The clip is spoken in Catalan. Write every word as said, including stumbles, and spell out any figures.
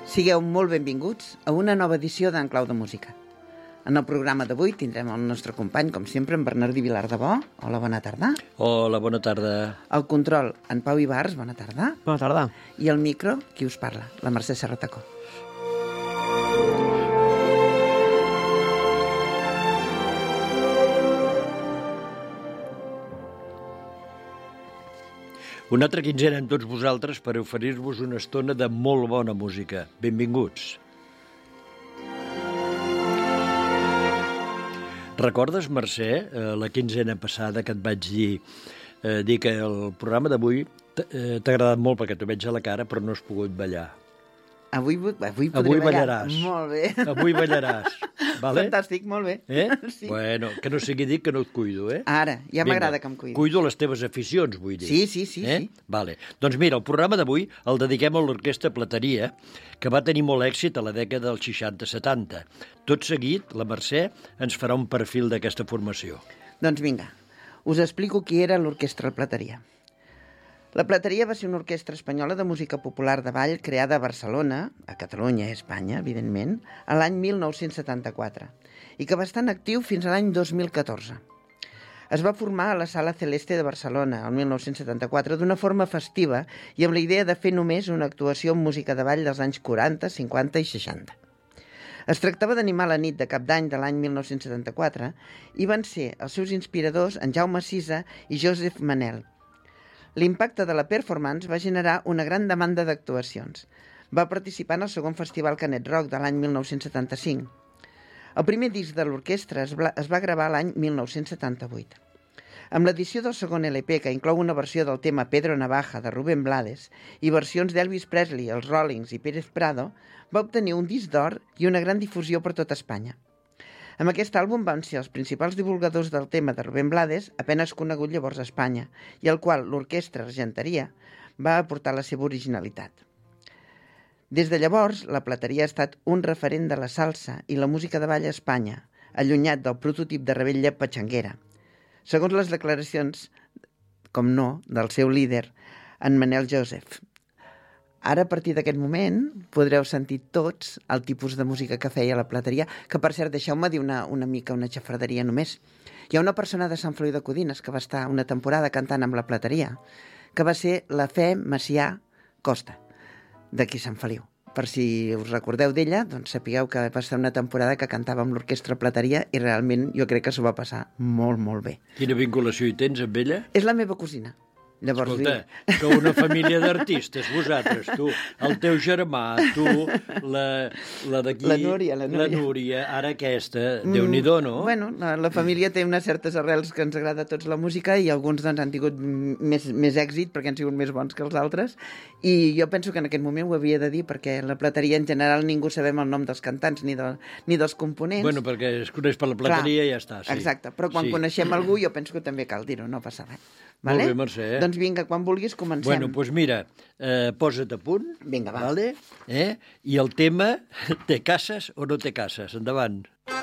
Sigueu molt benvinguts a una nova edició d'En Clau de Música. En el programa d'avui tindrem el nostre company, com sempre, en Bernardí Vilar de Bo. Hola, bona tarda. Hola, bona tarda. El control, en Pau Ibars, bona tarda. Bona tarda. I el micro, qui us parla? La Mercè Serratacó. Una altra quinzena amb tots vosaltres per oferir-vos una estona de molt bona música. Benvinguts. Recordes, Mercè, la quinzena passada que et vaig dir, eh, dir que el programa d'avui t'ha agradat molt perquè t'ho veig a la cara, però no has pogut ballar. Avui, avui podré avui ballar. ballaràs. Molt bé. Avui ballaràs. Vale? Fantàstic, molt bé. Eh? Sí. Bueno, que no sigui dit que no et cuido, eh? Ara, ja Vinga, m'agrada que em cuidis. Cuido les teves aficions, vull dir. Sí, sí, sí, eh? sí. Vale. Doncs mira, el programa d'avui el dediquem a l'Orquestra Plateria, que va tenir molt èxit a la dècada dels seixanta setanta. Tot seguit, la Mercè ens farà un perfil d'aquesta formació. Doncs vinga, us explico qui era l'Orquestra Plateria. La Plateria va ser una orquestra espanyola de música popular de ball creada a Barcelona, a Catalunya i Espanya, evidentment, a l'any mil nou-cents setanta-quatre, i que va estar en actiu fins a l'any dos mil catorze. Es va formar a la Sala Celeste de Barcelona, el mil nou-cents setanta-quatre, d'una forma festiva i amb la idea de fer només una actuació amb música de ball dels anys quaranta, cinquanta i seixanta. Es tractava d'animar la nit de Cap d'Any de l'any mil nou-cents setanta-quatre i van ser els seus inspiradors en Jaume Sisa i Josep Manel. L'impacte de la performance va generar una gran demanda d'actuacions. Va participar en el segon Festival Canet Rock de l'any mil nou-cents setanta-cinc. El primer disc de l'orquestra es va, es va gravar l'any mil nou-cents setanta-vuit. Amb l'edició del segon L P, que inclou una versió del tema Pedro Navaja de Rubén Blades i versions d'Elvis Presley, els Rollings i Pérez Prado, va obtenir un disc d'or i una gran difusió per tot Espanya. Amb aquest àlbum van ser els principals divulgadors del tema de Rubén Blades, apenas conegut llavors a Espanya, i al qual l'orquestra Argenteria va aportar la seva originalitat. Des de llavors, la Plateria ha estat un referent de la salsa i la música de ball a Espanya, allunyat del prototip de rebella patxanguera. Segons les declaracions, com no, del seu líder, en Manel Joseph. Ara, a partir d'aquest moment, podreu sentir tots el tipus de música que feia la Plateria, que, per cert, deixeu-me dir una, una mica una xafarderia només. Hi ha una persona de Sant Feliu de Codines que va estar una temporada cantant amb la Plateria, que va ser la Fe Macià Costa, d'aquí Sant Feliu. Per si us recordeu d'ella, doncs sapigueu que va estar una temporada que cantava amb l'Orquestra Plateria i realment jo crec que s'ho va passar molt, molt bé. Quina vinculació hi tens amb ella? És la meva cosina. Llavors, escolta, sou una família d'artistes, vosaltres, tu, el teu germà, tu, la, la d'aquí... La Núria, la Núria. La Núria, ara aquesta, mm, Déu-n'hi-do, no? Bueno, la, la família té unes certes arrels que ens agrada a tots la música i alguns doncs, han tingut més, més èxit perquè han sigut més bons que els altres i jo penso que en aquest moment ho havia de dir perquè la Plateria en general ningú sabem el nom dels cantants ni, de, ni dels components. Bueno, perquè es coneix per la Plateria i ja està. Sí. Exacte, però quan sí. coneixem algú jo penso que també cal dir-ho, no passa res. Vale? Molt bé, Mercè. Doncs vinga, quan vulguis comencem. Bueno, doncs mira, eh, posa't a punt. Vinga, va. Vale? Eh? I el tema, té cases o no té cases? Endavant.